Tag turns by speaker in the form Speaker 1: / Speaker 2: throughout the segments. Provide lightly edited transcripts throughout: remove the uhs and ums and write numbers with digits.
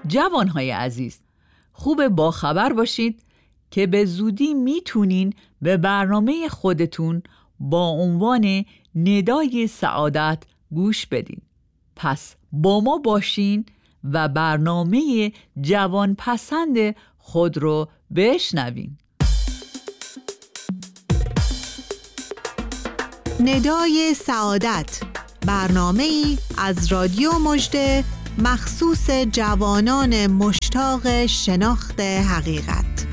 Speaker 1: جوانهای عزیز، خوب باخبر باشید که به زودی میتونین به برنامه خودتون با عنوان ندای سعادت گوش بدین. پس با ما باشین و برنامه جوان پسند خود رو بشنوین.
Speaker 2: ندای سعادت، برنامه‌ای از رادیو مژده مخصوص جوانان مشتاق شناخت حقیقت.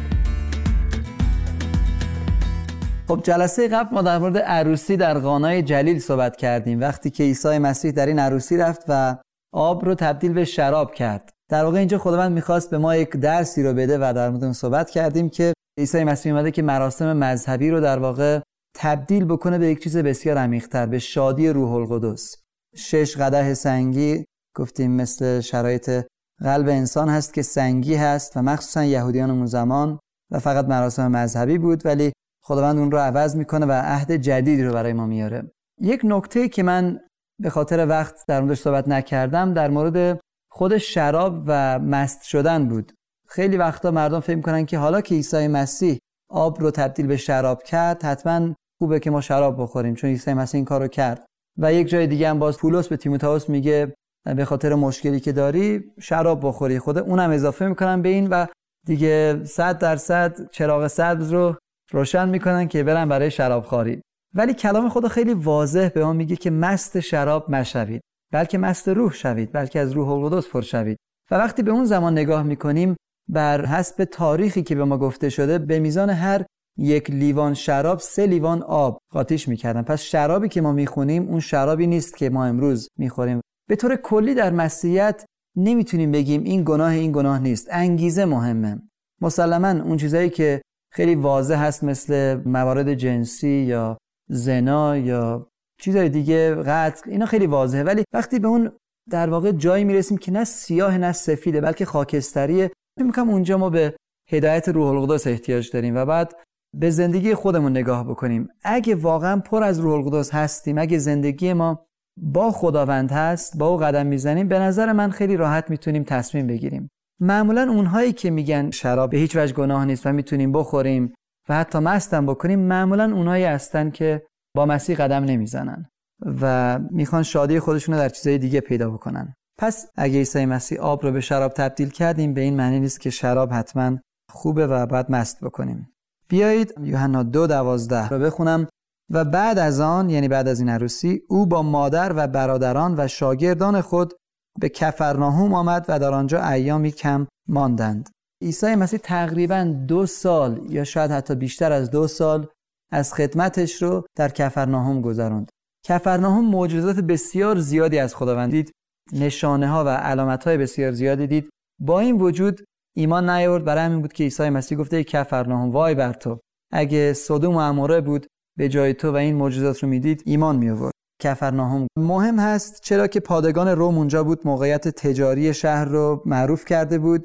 Speaker 3: خب جلسه قبل ما در مورد عروسی در قانای جلیل صحبت کردیم، وقتی که عیسی مسیح در این عروسی رفت و آب رو تبدیل به شراب کرد. در واقع اینجا خداوند می‌خواست به ما یک درسی رو بده و در مورد اون صحبت کردیم که عیسی مسیح اومده که مراسم مذهبی رو در واقع تبدیل بکنه به یک چیز بسیار عمیق‌تر، به شادی روح القدس. 6 قدح سنگی گفتیم مثل شرایط قلب انسان هست که سنگی هست و مخصوصا یهودیان اون زمان و فقط مراسم مذهبی بود، ولی خداوند اون رو عوض میکنه و عهد جدیدی رو برای ما میاره. یک نکته که من به خاطر وقت در موردش صحبت نکردم در مورد خود شراب و مست شدن بود. خیلی وقتا مردم فکر میکنن که حالا که عیسی مسیح آب رو تبدیل به شراب کرد حتما خوبه که ما شراب بخوریم، چون عیسی مسیح این کارو کرد. و یک جای دیگه هم باز پولس به تیموتائوس میگه به خاطر مشکلی که داری شراب بخوری. خود اونم اضافه میکنن به این و دیگه 100% چراغ سبز رو روشن میکنن که برن برای شراب خوری. ولی کلام خدا خیلی واضح به ما میگه که مست شراب مشوید، بلکه مست روح شوید، بلکه از روح القدس پر شوید. و وقتی به اون زمان نگاه میکنیم بر حسب تاریخی که به ما گفته شده به میزان هر 1 لیوان شراب 3 لیوان آب قاطیش میکردن. پس شرابی که ما میخونیم اون شرابی نیست که ما امروز میخوریم. به طور کلی در مسیحیت نمیتونیم بگیم این گناه نیست. انگیزه مهمه. مسلماً اون چیزایی که خیلی واضح هست مثل موارد جنسی یا زنا یا چیزای دیگه، قتل، اینا خیلی واضحه، ولی وقتی به اون در واقع جایی میرسیم که نه سیاه نه سفیده بلکه خاکستریه، میگم اونجا ما به هدایت روح القدس احتیاج داریم و بعد به زندگی خودمون نگاه بکنیم. اگه واقعا پر از روح القدس هستیم، اگه زندگی ما با خداوند هست، با او قدم میزنیم، به نظر من خیلی راحت میتونیم تصمیم بگیریم. معمولا اونهایی که میگن شراب به هیچ وجه گناه نیست و میتونیم بخوریم و حتی مستم بکنیم، معمولا اونهایی هستن که با مسیح قدم نمیزنن و میخوان شادی خودشونو در چیزای دیگه پیدا بکنن. پس اگه عیسی مسیح آب رو به شراب تبدیل کردیم، به این معنی نیست که شراب حتما خوبه و باید مست بکنیم. بیایید یوحنا 2:12 رو بخونم. و بعد از آن، یعنی بعد از این عروسی، او با مادر و برادران و شاگردان خود به کفرناهم آمد و در آنجا ایامی کم ماندند. عیسی مسیح تقریباً 2 سال یا شاید حتی بیشتر از 2 سال از خدمتش رو در کفرناهم گذراند. کفرناهم معجزات بسیار زیادی از خداوند دید، نشانه ها و علامت های بسیار زیادی دید. با این وجود ایمان نیاورد. برای همین بود که عیسی مسیح گفته ای کفرناهم، وای بر تو، اگه سدوم و عموره بود به جای تو و این معجزات رو میدید ایمان می آورد. کفرناهم مهم هست چرا که پادگان روم اونجا بود، موقعیت تجاری شهر رو معروف کرده بود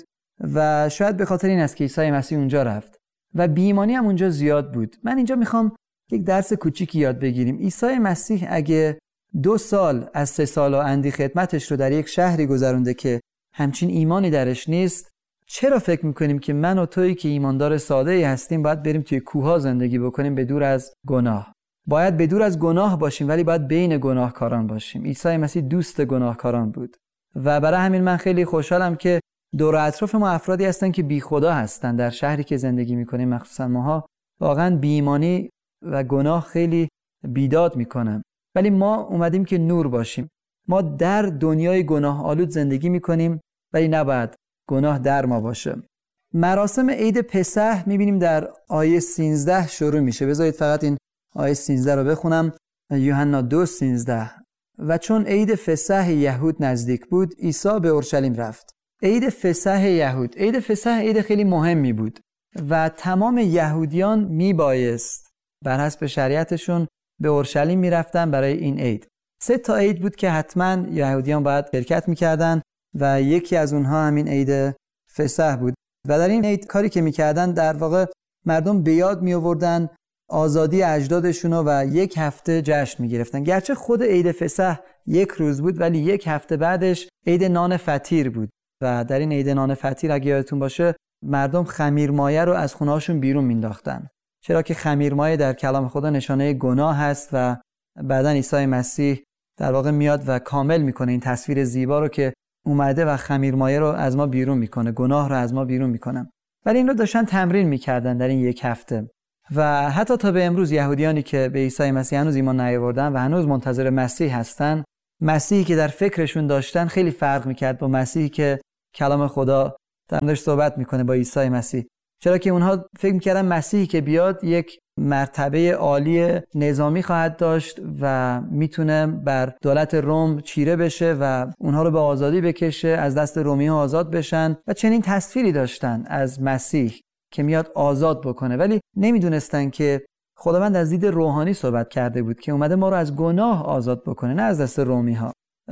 Speaker 3: و شاید به خاطر این است که عیسی مسیح اونجا رفت و بی‌ایمانی هم اونجا زیاد بود. من اینجا میخوام یک درس کوچیکی یاد بگیریم. عیسی مسیح اگه 2 سال از 3 سال و اندی خدمتش رو در یک شهری گذرونده که همچین ایمانی درش نیست، چرا فکر میکنیم که من و تویی که ایماندار ساده‌ای هستیم باید بریم توی کوه‌ها زندگی بکنیم به دور از گناه؟ باید به دور از گناه باشیم ولی باید بین گناهکاران باشیم. عیسی مسیح دوست گناهکاران بود و برای همین من خیلی خوشحالم که دور اطراف ما افرادی هستن که بی خدا هستن. در شهری که زندگی میکنیم مخصوصا ماها واقعا بی‌ایمانی و گناه خیلی بیداد میکنه، ولی ما اومدیم که نور باشیم. ما در دنیای گناه آلود زندگی میکنیم ولی نباید گناه در ما باشه. مراسم عید پسح میبینیم در آیه 13 شروع میشه. بذارید فقط این آیه 13 رو بخونم. یوحنا 2:13 و چون عید فسح یهود نزدیک بود عیسی به اورشلیم رفت. عید فسح یهود، عید فسح عید خیلی مهمی بود و تمام یهودیان میبایست بر حسب شریعتشون به اورشلیم میرفتن برای این عید. 3 تا عید بود که حتما یهودیان باید شرکت میکردن و یکی از اونها همین عید فسح بود و در این عید کاری که میکردن در واقع مردم به یاد میآوردن آزادی اجدادشونو و 1 هفته جشن میگرفتن. گرچه خود عید فسح 1 روز بود ولی 1 هفته بعدش عید نان فطیر بود و در این عید نان فطیر اگه یادتون باشه مردم خمیرمایه رو از خونه‌هاشون بیرون مینداختن، چرا که خمیرمایه در کلام خدا نشانه گناه هست و بعداً عیسی مسیح در واقع میاد و کامل میکنه این تصویر زیبا رو که اومده و خمیرمایه رو از ما بیرون میکنه، گناه رو از ما بیرون میکنه. ولی این رو داشتن تمرین میکردن در این یک هفته و حتی تا به امروز یهودیانی که به عیسی مسیح هنوز ایمان نیاوردن و هنوز منتظر مسیح هستن، مسیحی که در فکرشون داشتن خیلی فرق میکرد با مسیحی که کلام خدا درش صحبت میکنه با عیسی مسیح، چرا که اونها فکر میکردن مسیحی که بیاد یک مرتبه عالی نظامی خواهد داشت و میتونه بر دولت روم چیره بشه و اونها رو به آزادی بکشه، از دست رومی‌ها آزاد بشن و چنین تصویری داشتن از مسیح که میاد آزاد بکنه. ولی نمیدونستن که خداوند از دید روحانی صحبت کرده بود که اومده ما رو از گناه آزاد بکنه، نه از دست رومی‌ها.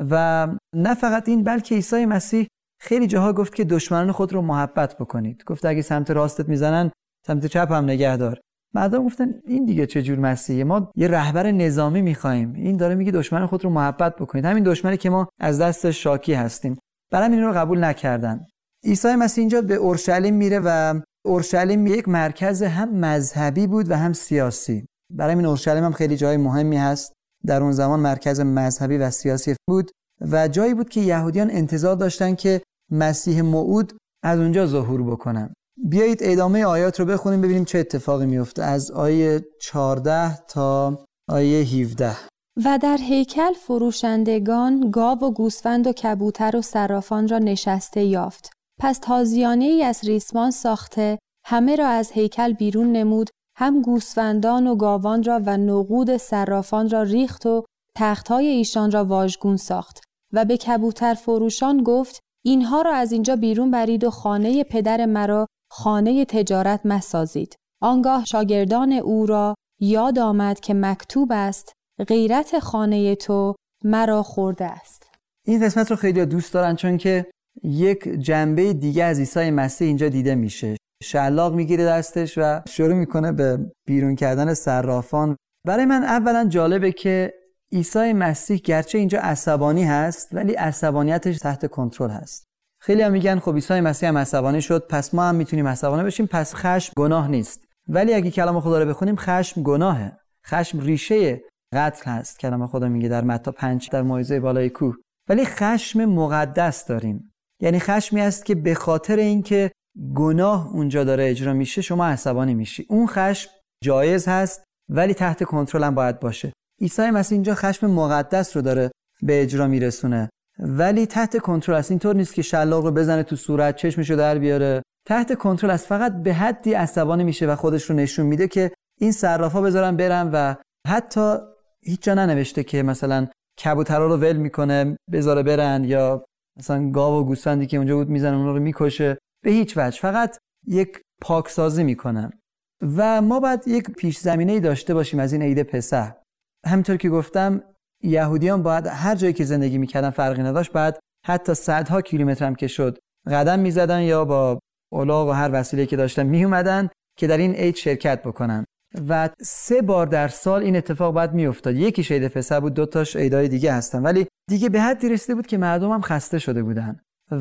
Speaker 3: و نه فقط این، بلکه عیسی مسیح خیلی جاها گفت که دشمنان خود رو محبت بکنید. گفت اگه سمت راستت میزنن سمت چپ هم نگه دار. مردم گفتن این دیگه چه جور مسیحه؟ ما یه رهبر نظامی می‌خوایم، این داره میگه دشمن خود رو محبت بکنید، همین دشمنی که ما از دست شاکی هستیم. برام این رو قبول نکردن. عیسی مسیح اینجا به اورشلیم میره و اورشلیم یک مرکز هم مذهبی بود و هم سیاسی. برای این اورشلیم هم خیلی جای مهمی هست. در اون زمان مرکز مذهبی و سیاسی بود و جایی بود که یهودیان انتظار داشتن که مسیح موعود از اونجا ظهور بکنن. بیایید ادامه آیات رو بخونیم ببینیم چه اتفاقی میفته از آیه 14 تا آیه 17.
Speaker 4: و در هیکل فروشندگان گاو و گوسفند و کبوتر و صرافان را نشسته یافت. پس تازیانه ای از ریسمان ساخته همه را از هیکل بیرون نمود، هم گوسفندان و گاوان را و نقود صرافان را ریخت و تختهای ایشان را واژگون ساخت و به کبوتر فروشان گفت اینها را از اینجا بیرون برید و خانه پدر مرا خانه تجارت مسازید. آنگاه شاگردان او را یاد آمد که مکتوب است غیرت خانه تو مرا خورده است.
Speaker 3: این قسمت رو خیلی دوست دارن چون که یک جنبه دیگه از عیسی مسیح اینجا دیده میشه. شلاق میگیره دستش و شروع میکنه به بیرون کردن صرافان. برای من اولا جالبه که عیسی مسیح گرچه اینجا عصبانی هست ولی عصبانیتش تحت کنترل هست. خیلی هم میگن خب عیسی مسیح هم عصبانی شد پس ما هم میتونیم عصبانی بشیم، پس خشم گناه نیست. ولی اگه کلام خدا رو بخونیم خشم گناهه. خشم ریشه قتل هست. کلام خدا میگه در متی 5 در موعظه بالای کوه. ولی خشم مقدس داریم، یعنی خشمی است که به خاطر اینکه گناه اونجا داره اجرا میشه شما عصبانی میشی. اون خشم جایز هست ولی تحت کنترل هم باید باشه. عیسی مسیح اینجا خشم مقدس رو داره به اجرا میرسونه ولی تحت کنترل است. اینطور نیست که شلاق رو بزنه تو صورت چشمشو در بیاره. تحت کنترل است، فقط به حدی عصبانی میشه و خودش رو نشون میده که این صرافا بذارن برن و حتی هیچ جا ننوشته که مثلا کبوترا رو ول میکنه بذاره برن یا مثلا گاو و گوسفندی که اونجا بود میزنه اونها رو میکشه، به هیچ وجه. فقط یک پاکسازی میکنن. و ما باید یک پیش زمینه‌ای داشته باشیم از این عید پسح. همونطور که گفتم یهودیان باید هر جایی که زندگی میکردن فرقی نداشت، بعد حتی صدها کیلومتر هم که شد قدم میزدن یا با الاغ و هر وسیله‌ای که داشتن میومدن که در این عید شرکت بکنن. و 3 بار در سال این اتفاق باید میافتاد. یکیش عید پسح بود، 2 تاش عیدای دیگه هستن، ولی دیگه به حدی رسیده بود که مردم هم خسته شده بودن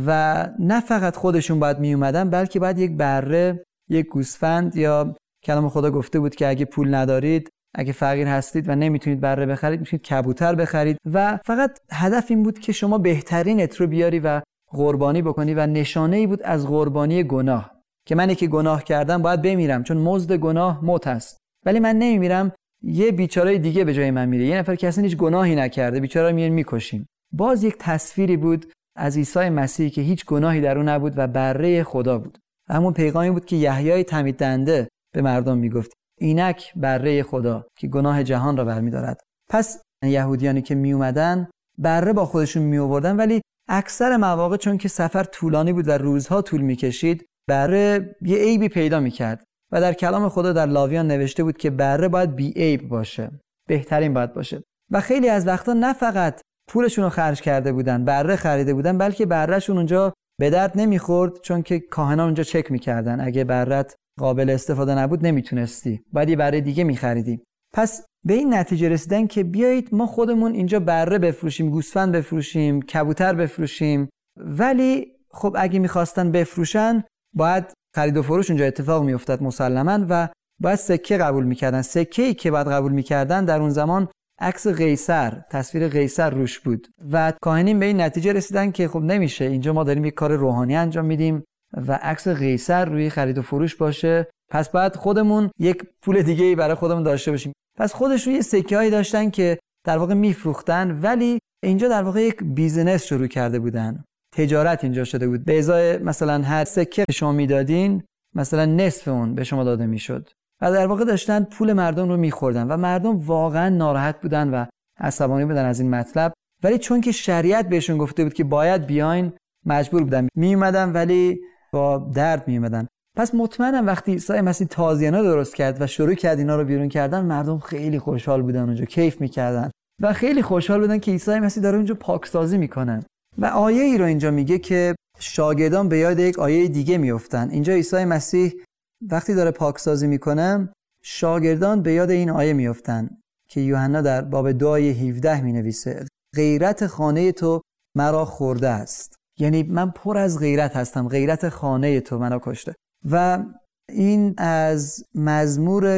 Speaker 3: و نه فقط خودشون باید میومدن بلکه باید یک بره، یک گوسفند، یا کلام خدا گفته بود که اگه پول ندارید، اگه فقیر هستید و نمیتونید بره بخرید، میتونید کبوتر بخرید. و فقط هدف این بود که شما بهترینت رو بیاری و قربانی بکنی و نشانه‌ای بود از قربانی گناه که منی که گناه کردم باید بمیرم چون مزد گناه موت است، ولی من نمیمیرم، یه بیچاره دیگه به جای من میره، یه نفر که اصلا هیچ گناهی نکرده بیچاره رو میکشیم. باز یک تصویری بود از عیسی مسیح که هیچ گناهی در اون نبود و بره خدا بود. همون پیغامی بود که یحیای تمید دهنده به مردم میگفت اینک بره خدا که گناه جهان را برمی‌دارد. پس یهودیانی که می اومدن بره با خودشون می آوردن، ولی اکثر مواقع چون که سفر طولانی بود و روزها طول می‌کشید، بره یه عیبی پیدا می‌کرد و در کلام خدا در لاویان نوشته بود که بره باید بی عیب باشه، بهترین باید باشه. و خیلی از وقتا نه فقط پولشون رو خرج کرده بودن، بره خریده بودن، بلکه برهشون اونجا به درد نمیخورد چون که کاهنان اونجا چک می‌کردن اگه برت قابل استفاده نبود نمیتونستی، باید یه بره دیگه می‌خریدی. پس به این نتیجه رسیدن که بیایید ما خودمون اینجا بره بفروشیم، گوسفند بفروشیم، کبوتر بفروشیم، ولی خب اگه میخواستن بفروشن باید خرید و فروش اونجا اتفاق میافتاد مسلماً و باید سکه قبول میکردن. سکه‌ای که بعد قبول میکردن در اون زمان عکس قیصر، تصویر قیصر روش بود و کاهنین به این نتیجه رسیدن که خب نمیشه، اینجا ما داریم یک کار روحانی انجام میدیم و عکس قیصر روی خرید و فروش باشه، پس باید خودمون یک پول دیگه‌ای برای خودمون داشته باشیم. پس خودشون یه سکه‌ای داشتن که در واقع میفروختن، ولی اینجا در واقع یک بیزینس شروع کرده بودن، تجارت اینجا شده بود. به ازای مثلا هر سکه شما میدادین مثلا نصف اون به شما داده میشد و در واقع داشتن پول مردم رو میخوردن و مردم واقعا ناراحت بودن و عصبانی بودن از این مطلب، ولی چون که شریعت بهشون گفته بود که باید بیاین مجبور بودن میومدن، ولی با درد میومدن. پس مطمئنم وقتی عیسی مسیح تازیانه درست کرد و شروع کرد اینا رو بیرون کردن، مردم خیلی خوشحال بودن، اونجا کیف میکردن و خیلی خوشحال بودن که عیسی مسیح داره اونجا پاکسازی میکنه. و آیه ای رو اینجا میگه که شاگردان به یاد یک آیه دیگه میافتن. اینجا عیسی مسیح وقتی داره پاکسازی میکنه، شاگردان به یاد این آیه میافتن که یوحنا در باب 2 آیه 17 مینویسه غیرت خانه تو مرا خورده است. یعنی من پر از غیرت هستم، غیرت خانه تو منو کشته. و این از مزمور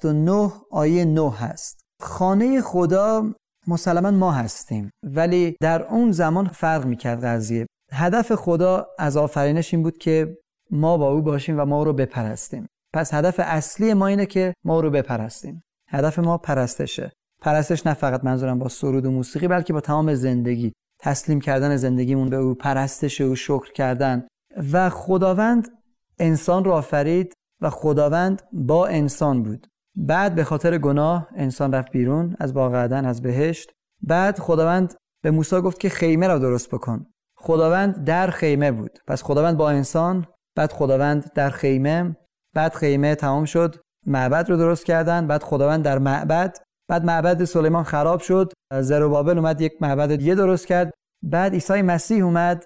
Speaker 3: 69 آیه 9 هست. خانه خدا مسلماً ما هستیم، ولی در اون زمان فرق میکرد قضیه. هدف خدا از آفرینش این بود که ما با او باشیم و ما او رو بپرستیم. پس هدف اصلی ما اینه که ما او رو بپرستیم. هدف ما پرستشه. پرستش نه فقط منظورم با سرود و موسیقی، بلکه با تمام زندگی، تسلیم کردن زندگیمون به او، پرستش او، شکر کردن. و خداوند انسان رو آفرید و خداوند با انسان بود. بعد به خاطر گناه انسان رفت بیرون از باغ عدن، از بهشت. بعد خداوند به موسی گفت که خیمه را درست بکن. خداوند در خیمه بود. پس خداوند با انسان، بعد خداوند در خیمه، بعد خیمه تمام شد، معبد رو درست کردن، بعد خداوند در معبد، بعد معبد سلیمان خراب شد، زروبابل اومد یک معبد دیگه درست کرد، بعد عیسی مسیح اومد،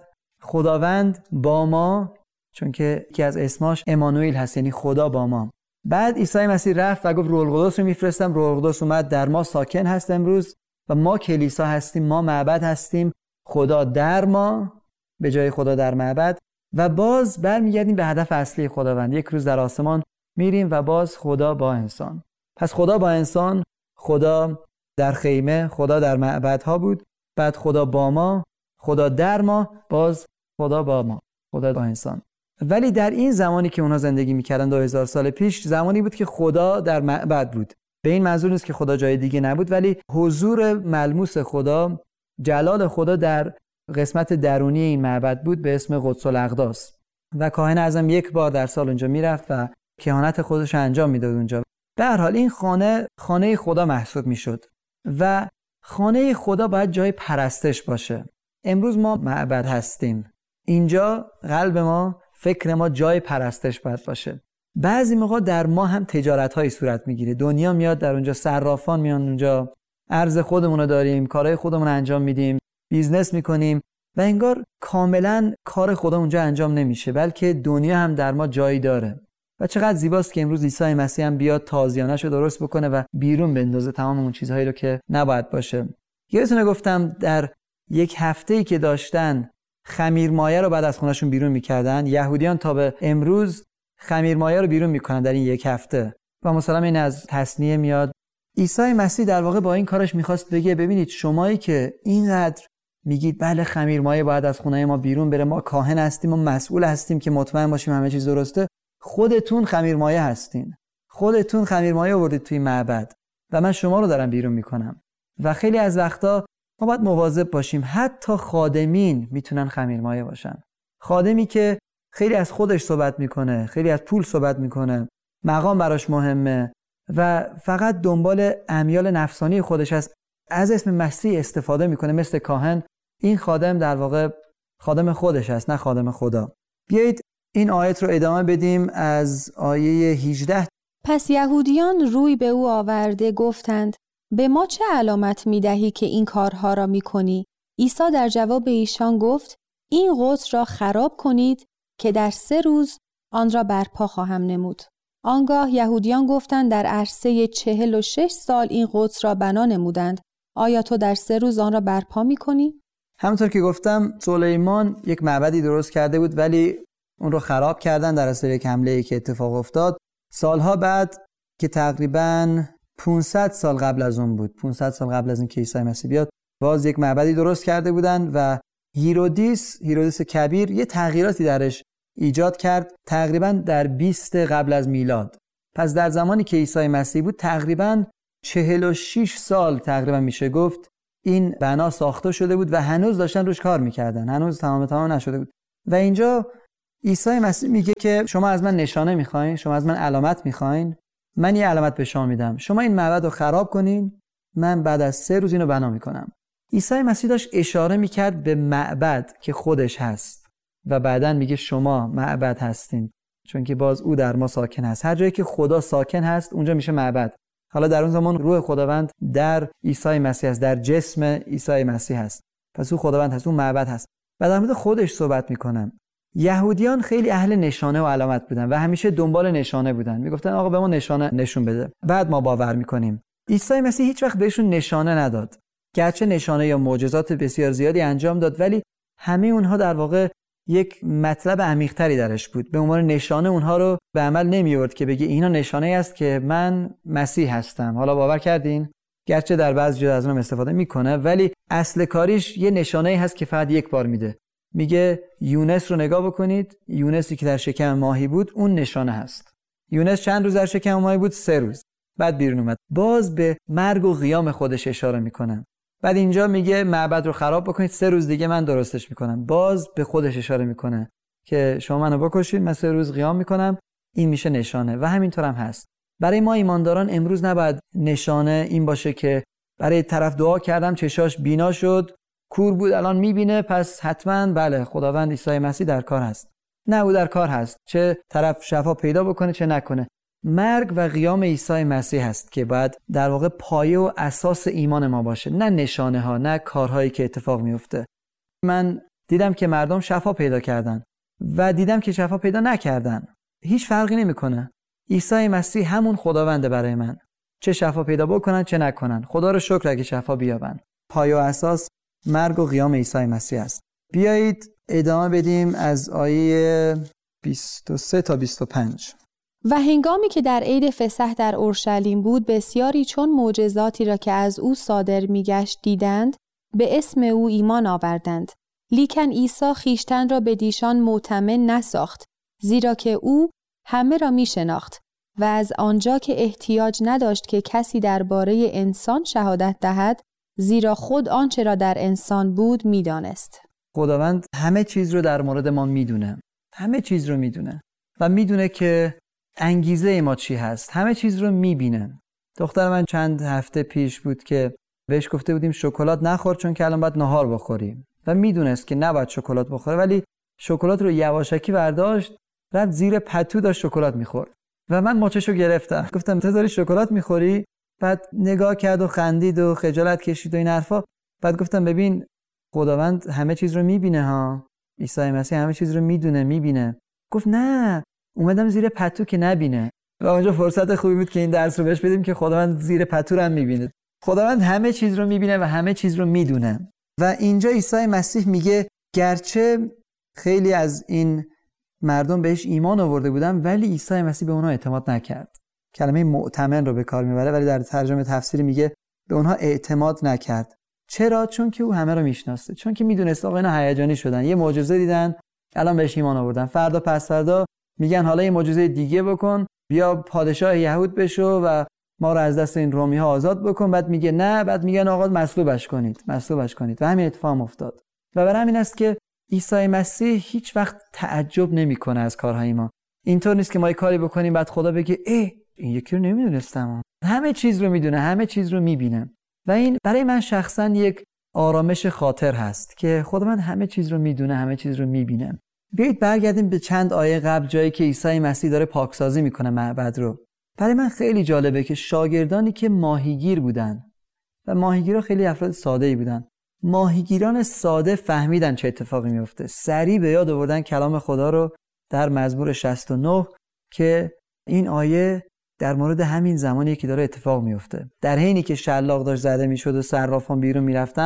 Speaker 3: خداوند با ما، چون که یکی از اسماش امانوئل هست، یعنی خدا با ما. بعد عیسی مسیح رفت و گفت روح القدس رو میفرستم. روح القدس اومد در ما ساکن هست امروز و ما کلیسا هستیم، ما معبد هستیم، خدا در ما به جای خدا در معبد. و باز برمیگردیم به هدف اصلی خداوند. یک روز در آسمان میریم و باز خدا با انسان. پس خدا با انسان، خدا در خیمه، خدا در معبدها بود، بعد خدا با ما، خدا در ما، باز خدا با ما، خدا با انسان. ولی در این زمانی که اونا زندگی میکردن 2000 سال پیش، زمانی بود که خدا در معبد بود. به این منظور نیست که خدا جای دیگه نبود، ولی حضور ملموس خدا، جلال خدا در قسمت درونی این معبد بود به اسم قدس الاقداس و کاهن اعظم یک بار در سال اونجا میرفت و کهانت خودش انجام میداد اونجا. به هر حال این خانه خدا محسوب میشد و خانه خدا باید جای پرستش باشه. امروز ما معبد هستیم، اینجا قلب ما، فکر ما جای پرستش باید باشه. بعضی موقع در ما هم تجارت‌هایی صورت میگیره، دنیا میاد در اونجا، صرافان میان اونجا، ارز خودمون رو داریم، کارهای خودمون رو انجام میدیم، بیزنس میکنیم و انگار کاملا کار خدا اونجا انجام نمیشه، بلکه دنیا هم در ما جایی داره. و چقدر زیباست که امروز عیسی مسیح هم بیاد تازیانه‌شو درست بکنه و بیرون بندازه تمام اون چیزهایی رو که نباید باشه. یادتونه گفتم در یک هفته‌ای که داشتن خمیرمایه رو بعد از خونه‌شون بیرون میکردن. یهودیان تا به امروز خمیرمایه رو بیرون میکنن در این یک هفته و مثلا این از تثنیه میاد. عیسی مسیح در واقع با این کارش میخواست بگه ببینید شمایی که اینقدر میگید بله خمیرمایه باید از خونه ما بیرون بره، ما کاهن هستیم و مسئول هستیم که مطمئن باشیم همه چیز درسته، خودتون خمیرمایه هستین، خودتون خمیرمایه آوردید توی معبد و من شما رو دارم بیرون میکنم. و خیلی از وقتا ما باید مواظب باشیم. حتی خادمین میتونن خمیرمایه باشن. خادمی که خیلی از خودش صحبت میکنه، خیلی از پول صحبت میکنه، مقام براش مهمه و فقط دنبال امیال نفسانی خودش هست، از اسم مسیح استفاده میکنه مثل کاهن، این خادم در واقع خادم خودش هست نه خادم خدا. بیایید این آیت رو ادامه بدیم از آیه 18.
Speaker 4: پس یهودیان روی به او آورده گفتند به ما چه علامت میدهی که این کارها را میکنی؟ عیسی در جواب ایشان گفت این قدس را خراب کنید که در 3 روز آن را برپا خواهم نمود. آنگاه یهودیان گفتند در عرصه 46 سال این قدس را بنا نمودند. آیا تو در 3 روز آن را برپا میکنی؟
Speaker 3: همونطور که گفتم سلیمان یک معبدی درست کرده بود ولی اون رو خراب کردن در اثر یک حمله‌ای که اتفاق افتاد. سالها بعد که تقریباً 500 سال قبل از اون بود، 500 سال قبل از این که عیسی مسیح بیاد، باز یک معبدی درست کرده بودن و هیرودیس کبیر یه تغییراتی درش ایجاد کرد تقریباً در 20 قبل از میلاد. پس در زمانی که عیسی مسیح بود تقریباً 46 سال تقریباً میشه گفت این بنا ساخته شده بود و هنوز داشتن روش کار میکردن، هنوز تمام نشده بود. و اینجا عیسی مسیح میگه که شما از من نشانه میخواین، شما از من علامت میخواین، من یه علامت به شما میدم. شما این معبد رو خراب کنین، من بعد از 3 روز اینو بنا میکنم. عیسی مسیح داشت اشاره میکرد به معبد که خودش هست و بعداً میگه شما معبد هستین، چون که باز او در ما ساکن هست. هر جایی که خدا ساکن هست اونجا میشه معبد. حالا در اون زمان روح خداوند در عیسی مسیح است، در جسم عیسی مسیح هست، پس او خداوند هست، اون معبد هست. و در مورد خودش صحبت میکنم. یهودیان خیلی اهل نشانه و علامت بودن و همیشه دنبال نشانه بودن. میگفتن آقا به ما نشانه نشون بده بعد ما باور میکنیم. عیسی مسیح هیچ وقت بهشون نشانه نداد، گرچه نشانه یا معجزات بسیار زیادی انجام داد ولی همه اونها در واقع یک مطلب عمیق‌تری درش بود. به عنوان نشانه اونها رو به عمل نمی‌آورد که بگه اینا نشانه است که من مسیح هستم. حالا باور کردین؟ گرچه در بعضی جا از اونم استفاده میکنه ولی اصل کاریش یه نشانه‌ای هست که فقط یک بار میده. میگه یونس رو نگاه بکنید، یونسی که در شکم ماهی بود اون نشانه هست. یونس چند روز در شکم ماهی بود؟ 3 روز. بعد بیرون اومد. باز به مرگ و قیام خودش اشاره میکنه. بعد اینجا میگه معبد رو خراب بکنید، 3 روز دیگه من درستش میکنم. باز به خودش اشاره میکنه که شما منو بکشید، من 3 روز قیام میکنم. این میشه نشانه و همینطور هم هست. برای ما ایمانداران امروز نباید نشانه این باشه که برای طرف دعا کردم چشاش بینا شد، کور بود الان میبینه، پس حتما بله خداوند عیسی مسیح در کار هست. نه، او در کار هست، چه طرف شفا پیدا بکنه چه نکنه. مرگ و قیام عیسی مسیح هست که باید در واقع پایه و اساس ایمان ما باشه، نه نشانه ها، نه کارهایی که اتفاق میفته. من دیدم که مردم شفا پیدا کردن و دیدم که شفا پیدا نکردن، هیچ فرقی نمیکنه. عیسی مسیح همون خداونده برای من، چه شفا پیدا بکنن چه نکنن. خدا رو شکر اگه شفا بیابن. پایه و اساس مرگ و قیام عیسی مسیح است. بیایید ادامه بدیم از آیه 23 تا 25.
Speaker 4: و هنگامی که در عید فسح در اورشلیم بود، بسیاری چون معجزاتی را که از او صادر میگشت دیدند، به اسم او ایمان آوردند. لیکن عیسی خویشتن را به دیشان معتمن نساخت، زیرا که او همه را می شناخت و از آنجا که احتیاج نداشت که کسی درباره انسان شهادت دهد، زیرا خود آنچه را در انسان بود می دانست.
Speaker 3: خداوند همه چیز رو در مورد ما میدونه، همه چیز رو میدونه و میدونه که انگیزه ما چی هست، همه چیز رو میبینه. دختر من چند هفته پیش بود که بهش گفته بودیم شکلات نخور چون که الان باید نهار بخوریم و میدونست که نباید شکلات بخوره، ولی شکلات رو یواشکی برداشت رفت زیر پتو داشت شکلات میخورد و من ماچشو گرفتم، گفتم تو داری شکلات میخوری؟ بعد نگاه کرد و خندید و خجالت کشید و این حرفا. بعد گفتم ببین خداوند همه چیز رو میبینه ها، عیسی مسیح همه چیز رو میدونه میبینه. گفت نه، اومدم زیر پتو که نبینه. و اونجا فرصت خوبی بود که این درس رو بهش بدیم که خداوند زیر پتو رو هم میبینه. خداوند همه چیز رو میبینه و همه چیز رو میدونه. و اینجا عیسی مسیح میگه گرچه خیلی از این مردم بهش ایمان آورده بودن ولی عیسی مسیح به اونها اعتماد نکرد. کلمه معتمن رو به کار میبره ولی در ترجمه تفسیری میگه به اونها اعتماد نکرد. چرا؟ چون که او همه رو میشناسه، چون که میدونست آقا اینا هیجانی شدن، یه معجزه دیدن الان بهش ایمان آوردن، فردا پس فردا میگن حالا یه معجزه دیگه بکن، بیا پادشاه یهود بشو و ما رو از دست این رومی ها آزاد بکن. بعد میگه نه، بعد میگن آقا مصلوبش کنید و همین اتفاق افتاد. و برای همین است که عیسی مسیح هیچ وقت تعجب نمیکنه از کارهای ما. اینطور نیست که ما یه کاری بکنیم بعد خدا بگه این یکی رو نمیدونستم. همه چیز رو میدونه، همه چیز رو میبینه. و این برای من شخصا یک آرامش خاطر هست که خداوند همه چیز رو میدونه، همه چیز رو میبینه. بیایید برگردیم به چند آیه قبل، جایی که عیسی مسیح داره پاکسازی میکنه معبد رو. برای من خیلی جالبه که شاگردانی که ماهیگیر بودن و ماهیگیرا خیلی افراد ساده‌ای بودن، ماهیگیران ساده فهمیدن چه اتفاقی میفته. سریع به یاد آوردن کلام خدا رو در مزمور 69 که این آیه در مورد همین زمانی که داره اتفاق میفته. در حینی که شلاق داشت زده میشد و صرافان بیرون میرفتن،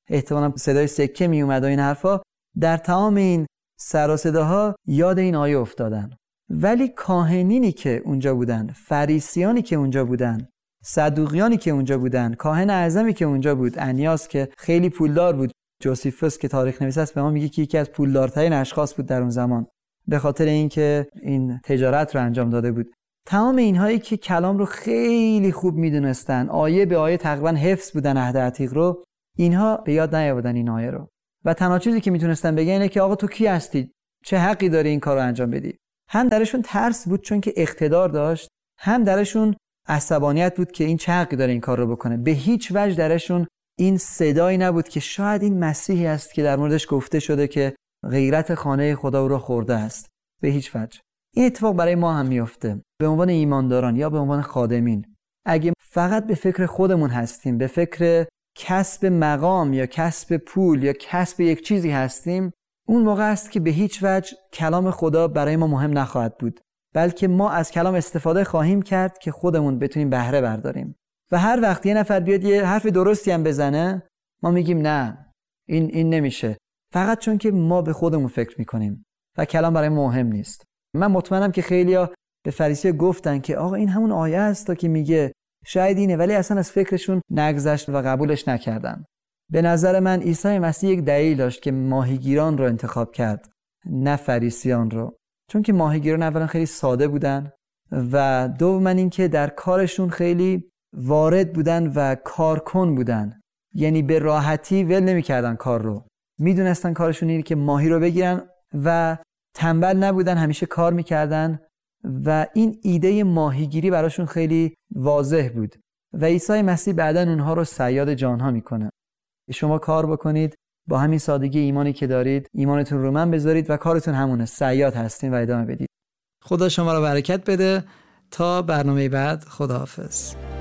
Speaker 3: احتمالاً صدای سکه می اومد و این حرفا، در تمام این سر و صداها یاد این آیه افتادن. ولی کاهنینی که اونجا بودن، فریسیانی که اونجا بودن، صدوقیانی که اونجا بودن، کاهن اعظمی که اونجا بود، انیاس که خیلی پولدار بود، جوسیفوس که تاریخ نویس است به ما میگه که یکی از پولدارترین اشخاص بود در اون زمان به خاطر اینکه این تجارت رو انجام داده بود. تمام اینهایی که کلام رو خیلی خوب میدونستن، آیه به آیه تقریبا حفظ بودن عهد عتیق رو، اینها به یاد نیاوردن این آیه رو و تنها چیزی که میتونستن بگن اینه که آقا تو کی هستی؟ چه حقی داری این کار رو انجام بدی؟ هم درشون ترس بود چون که اقتدار داشت، هم درشون عصبانیت بود که این چه حقی داره این کار رو بکنه. به هیچ وجه درشون این صدایی نبود که شاید این مسیحی است که در موردش گفته شده که غیرت خانه خدا رو خورده است. به هیچ وجه. این اتفاق برای ما هم میفته به عنوان ایمانداران یا به عنوان خادمین. اگه فقط به فکر خودمون هستیم، به فکر کسب مقام یا کسب پول یا کسب یک چیزی هستیم، اون موقع است که به هیچ وجه کلام خدا برای ما مهم نخواهد بود، بلکه ما از کلام استفاده خواهیم کرد که خودمون بتونیم بهره برداریم. و هر وقت یه نفر بیاد یه حرف درستی هم بزنه، ما میگیم نه، این نمیشه، فقط چون که ما به خودمون فکر میکنیم و کلام برای مهم نیست. من مطمئنم که خیلیا به فریسی گفتن که آقا این همون آیه است تا که میگه شاید اینه، ولی اصلا از فکرشون نگذشت و قبولش نکردن. به نظر من عیسی مسیح یک دلیل داشت که ماهیگیران رو انتخاب کرد نه فریسیان رو، چون که ماهیگیران اولا خیلی ساده بودن و دوما این که در کارشون خیلی وارد بودن و کارکن بودن، یعنی به راحتی ول نمی‌کردن کار رو، میدونستن کارشون اینه که ماهی رو بگیرن و تنبل نبودن، همیشه کار میکردن و این ایده ماهیگیری براشون خیلی واضح بود و عیسی مسیح بعداً اونها رو صیاد جانها میکنه. شما کار بکنید، با همین سادگی ایمانی که دارید ایمانتون رو من بذارید و کارتون همونه، صیاد هستین و ادامه بدید. خدا شما رو برکت بده. تا برنامه بعد، خداحافظ.